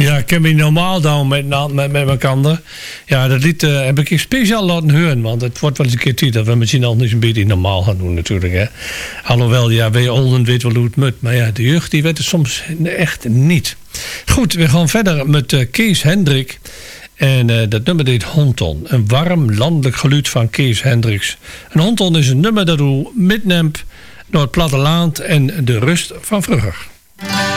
Ja, ik heb me normaal doen met elkaar. Ja, dat lied heb ik speciaal laten horen. Want het wordt wel eens een keer tijd dat we misschien nog niet een beetje normaal gaan doen natuurlijk. Hè. Alhoewel, ja, wij olden weten wel hoe het moet. Maar ja, de jeugd die weet het soms echt niet. Goed, we gaan verder met Kees Hendrik. En dat nummer heet Honton. Een warm landelijk geluid van Kees Hendricks. Een Honton is een nummer dat u metneemt door het platteland en de rust van vroeger.